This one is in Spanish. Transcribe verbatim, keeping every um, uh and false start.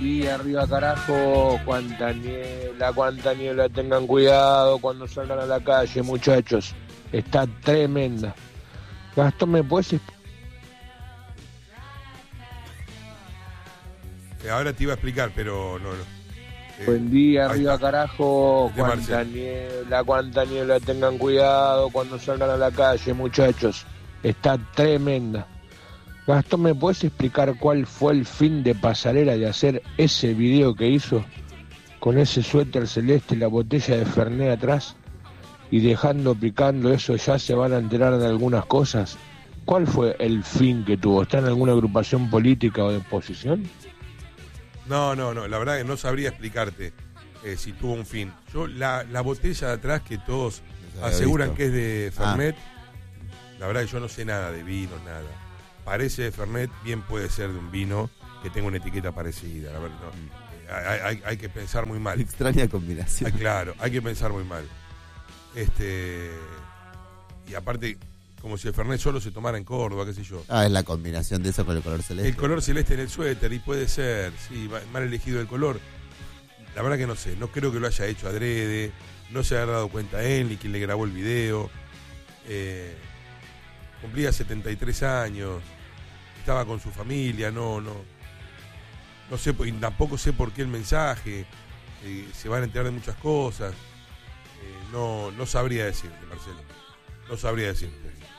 día, arriba carajo, cuánta niebla, cuánta niebla, tengan cuidado cuando salgan a la calle, muchachos, está tremenda. Gastón, ¿me puedes explicar? Eh, ahora te iba a explicar, pero no, no. Eh, Buen día, ahí arriba está. carajo, Este cuánta Marcelo. niebla, cuánta niebla, tengan cuidado cuando salgan a la calle, muchachos, está tremenda. Gastón, ¿me puedes explicar cuál fue el fin de Pasarela de hacer ese video que hizo con ese suéter celeste y la botella de Fernet atrás y dejando picando eso? Ya se van a enterar de algunas cosas. ¿Cuál fue el fin que tuvo? ¿Está en alguna agrupación política o de oposición? No, no, no, la verdad que no sabría explicarte eh, si tuvo un fin. Yo, la, la botella de atrás que todos aseguran visto. que es de Fernet, ah. La verdad que yo no sé nada de vinos, nada. Parece de Fernet, bien puede ser de un vino que tenga una etiqueta parecida. La verdad, no. hay, hay, hay que pensar muy mal. Extraña combinación. Ah, claro, hay que pensar muy mal. Este y aparte, como si el Fernet solo se tomara en Córdoba, qué sé yo. Ah, es la combinación de eso con el color celeste. El color celeste en el suéter, y puede ser, sí, mal elegido el color. La verdad que no sé, no creo que lo haya hecho adrede, no se haya dado cuenta él ni quien le grabó el video. Eh, cumplía setenta y tres años, estaba con su familia, no, no, no sé, y tampoco sé por qué el mensaje, eh, se van a enterar de muchas cosas, eh, no, no sabría decirte, Marcelo, no sabría decirte.